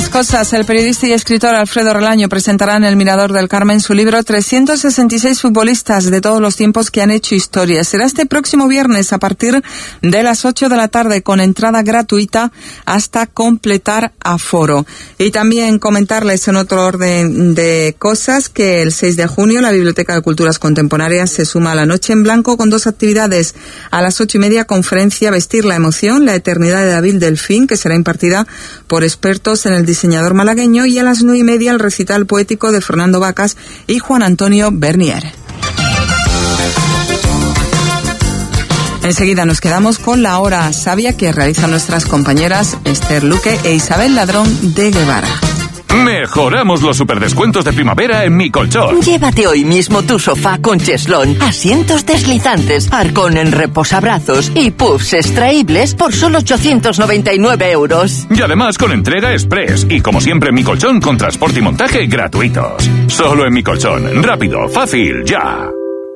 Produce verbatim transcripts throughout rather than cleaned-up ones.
Más cosas. El periodista y escritor Alfredo Relaño presentará en el Mirador del Carmen su libro trescientos sesenta y seis futbolistas de todos los tiempos que han hecho historia. Será este próximo viernes a partir de las ocho de la tarde con entrada gratuita hasta completar aforo. Y también comentarles en otro orden de cosas que el seis de junio la Biblioteca de Culturas Contemporáneas se suma a la Noche en Blanco con dos actividades. A las ocho y media, conferencia Vestir la emoción, la eternidad de David Delfín, que será impartida por expertos en el diseñador malagueño, y a las nueve y media el recital poético de Fernando Vacas y Juan Antonio Bernier. Enseguida nos quedamos con la hora sabia que realizan nuestras compañeras Esther Luque e Isabel Ladrón de Guevara. Mejoramos los superdescuentos de primavera en Mi Colchón. Llévate hoy mismo tu sofá con cheslón, asientos deslizantes, arcón en reposabrazos y puffs extraíbles por solo ochocientos noventa y nueve euros. Y además con entrega express y, como siempre, en Mi Colchón con transporte y montaje gratuitos. Solo en Mi Colchón. Rápido, fácil, ya.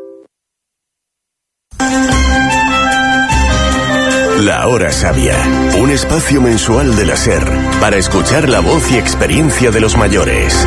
La Hora Sabia, un espacio mensual de la SER para escuchar la voz y experiencia de los mayores.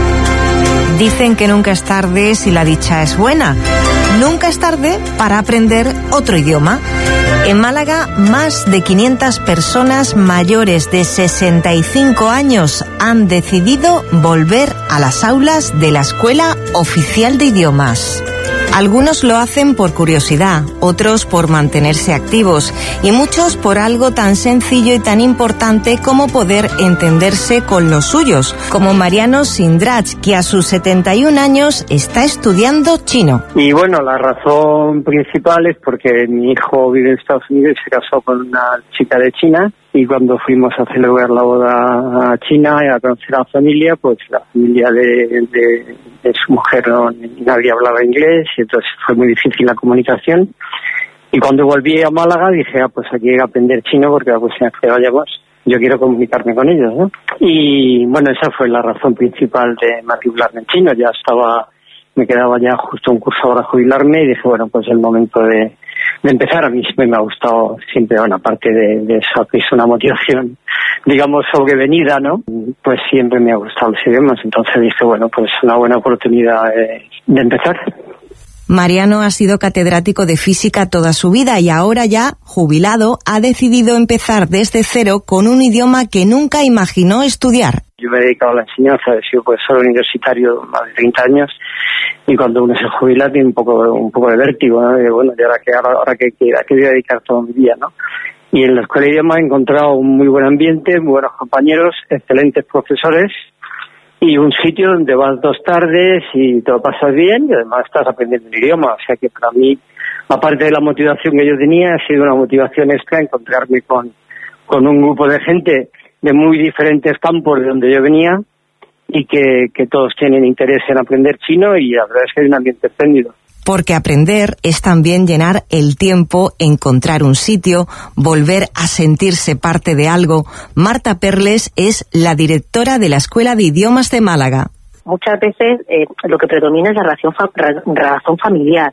Dicen que nunca es tarde si la dicha es buena. Nunca es tarde para aprender otro idioma. En Málaga, más de quinientas personas mayores de sesenta y cinco años han decidido volver a las aulas de la Escuela Oficial de Idiomas. Algunos lo hacen por curiosidad, otros por mantenerse activos y muchos por algo tan sencillo y tan importante como poder entenderse con los suyos, como Mariano Sindrach, que a sus setenta y un años está estudiando chino. Y bueno, la razón principal es porque mi hijo vive en Estados Unidos y se casó con una chica de China. Y cuando fuimos a celebrar la boda a China y a conocer a la familia, pues la familia de, de, de su mujer no, nadie hablaba inglés, y entonces fue muy difícil la comunicación. Y cuando volví a Málaga dije, ah, pues aquí hay que aprender chino porque la próxima vez que vayamos yo quiero comunicarme con ellos, ¿no? Y bueno, esa fue la razón principal de matricularme en chino. Ya estaba, me quedaba ya justo un curso para jubilarme y dije, bueno, pues es el momento de... de empezar. A mí siempre me ha gustado, siempre, bueno, aparte de, de eso que es una motivación, digamos, sobrevenida, ¿no? Pues siempre me ha gustado los idiomas, entonces dije, bueno, pues una buena oportunidad de, de empezar. Mariano ha sido catedrático de física toda su vida y ahora ya, jubilado, ha decidido empezar desde cero con un idioma que nunca imaginó estudiar. Yo me he dedicado a la enseñanza, he sido profesor universitario más de treinta años, y cuando uno se jubila tiene un poco un poco de vértigo, ¿no? De, bueno, ¿y ahora qué, ahora, ahora qué, qué, a qué voy a dedicar todo mi día, ¿no? Y en la escuela de idiomas he encontrado un muy buen ambiente, muy buenos compañeros, excelentes profesores, y un sitio donde vas dos tardes y te lo pasas bien y además estás aprendiendo el idioma. O sea que para mí, aparte de la motivación que yo tenía, ha sido una motivación extra encontrarme con, con un grupo de gente de muy diferentes campos de donde yo venía y que, que todos tienen interés en aprender chino, y la verdad es que hay un ambiente espléndido. Porque aprender es también llenar el tiempo, encontrar un sitio, volver a sentirse parte de algo. Marta Perles es la directora de la Escuela de Idiomas de Málaga. Muchas veces eh, lo que predomina es la razón, fa- razón familiar.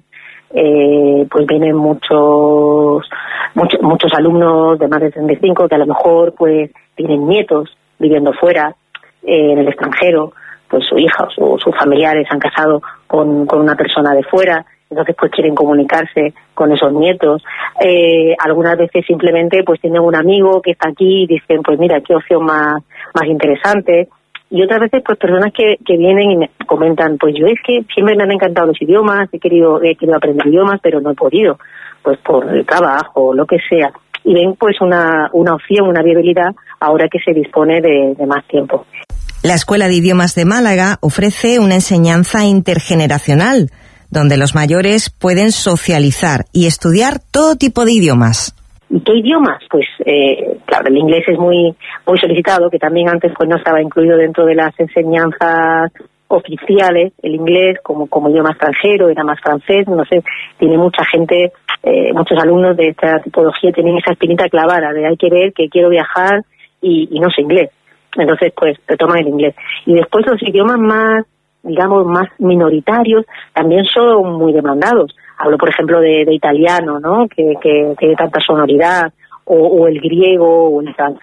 Eh, pues vienen muchos, muchos muchos alumnos de más de treinta y cinco que a lo mejor pues tienen nietos viviendo fuera, eh, en el extranjero, pues su hija o su, sus familiares han casado con, con una persona de fuera, entonces pues quieren comunicarse con esos nietos. Eh, algunas veces simplemente pues tienen un amigo que está aquí y dicen, pues mira, qué opción más, más interesante. Y otras veces pues personas que, que vienen y me comentan, pues yo es que siempre me han encantado los idiomas, he querido, he querido aprender idiomas, pero no he podido, pues por el trabajo, lo que sea. Y ven pues una, una opción, una viabilidad ahora que se dispone de, de más tiempo. La Escuela de Idiomas de Málaga ofrece una enseñanza intergeneracional, donde los mayores pueden socializar y estudiar todo tipo de idiomas. ¿Y qué idiomas? Pues, eh, claro, el inglés es muy muy solicitado, que también antes pues no estaba incluido dentro de las enseñanzas oficiales. El inglés como, como idioma extranjero, era más francés, no sé, tiene mucha gente, eh, muchos alumnos de esta tipología tienen esa espinita clavada de hay que ver que quiero viajar y, y no sé inglés. Entonces, pues, retoman el inglés. Y después los idiomas más, digamos, más minoritarios también son muy demandados. Hablo, por ejemplo, de, de italiano, ¿no? Que, que tiene tanta sonoridad, o, o el griego, o el francés.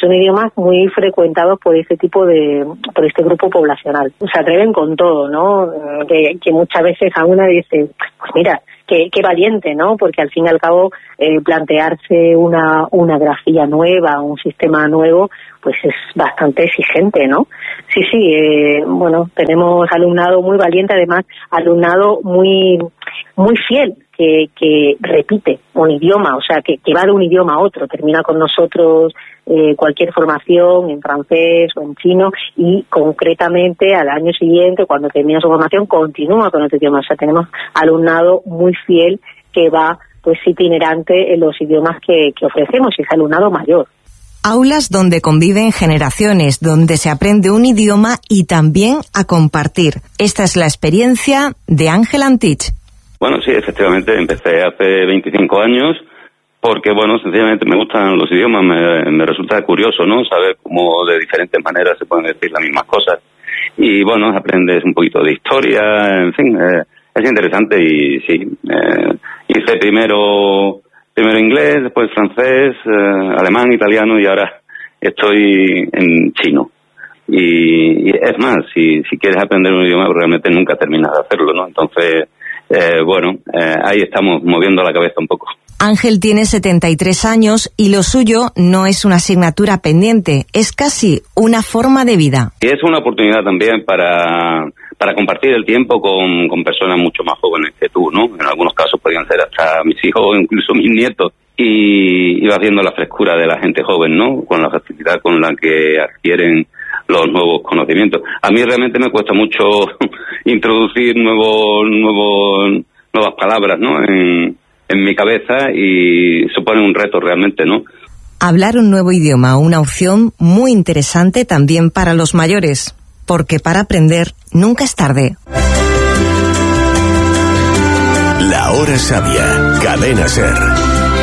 son idiomas muy frecuentados por este tipo de, por este grupo poblacional. Se atreven con todo, ¿no? Que, que muchas veces a una dice, pues mira, qué, qué valiente, ¿no? Porque al fin y al cabo eh, plantearse una, una grafía nueva, un sistema nuevo, pues es bastante exigente, ¿no? Sí, sí, eh, bueno, tenemos alumnado muy valiente, además alumnado muy, muy fiel, que, que repite un idioma, o sea, que, que va de un idioma a otro, termina con nosotros eh, cualquier formación en francés o en chino y concretamente al año siguiente, cuando termina su formación, continúa con otro idioma. O sea, tenemos alumnado muy fiel que va pues itinerante en los idiomas que, que ofrecemos, y es alumnado mayor. Aulas donde conviven generaciones, donde se aprende un idioma y también a compartir. Esta es la experiencia de Ángel Antich. Bueno, sí, efectivamente, empecé hace veinticinco años porque, bueno, sencillamente me gustan los idiomas, me, me resulta curioso, ¿no? Saber cómo de diferentes maneras se pueden decir las mismas cosas. Y, bueno, aprendes un poquito de historia, en fin, eh, es interesante y sí, eh, hice primero... Primero inglés, después francés, eh, alemán, italiano y ahora estoy en chino. Y, y es más, si, si quieres aprender un idioma realmente nunca terminas de hacerlo, ¿no? Entonces, eh, bueno, eh, ahí estamos moviendo la cabeza un poco. Ángel tiene setenta y tres años y lo suyo no es una asignatura pendiente, es casi una forma de vida. Y es una oportunidad también para... para compartir el tiempo con, con personas mucho más jóvenes que tú, ¿no? En algunos casos podrían ser hasta mis hijos o incluso mis nietos. Y, y vas viendo la frescura de la gente joven, ¿no? Con la facilidad con la que adquieren los nuevos conocimientos. A mí realmente me cuesta mucho introducir nuevos, nuevos, nuevas palabras, ¿no? En, en mi cabeza y supone un reto realmente, ¿no? Hablar un nuevo idioma, una opción muy interesante también para los mayores. Porque para aprender nunca es tarde. La Hora Sabia, Cadena SER.